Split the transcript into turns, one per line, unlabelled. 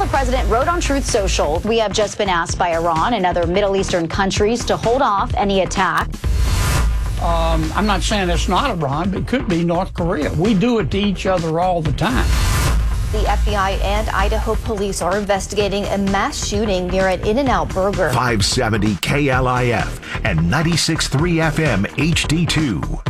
president wrote on Truth Social, "We have just been asked by Iran and other Middle Eastern countries to hold off any attack."
I'm not saying it's not Iran, but it could be North Korea. We do it to each other all the time.
The FBI and Idaho police are investigating a mass shooting near an In-N-Out Burger.
570 KLIF and 96.3 FM HD2.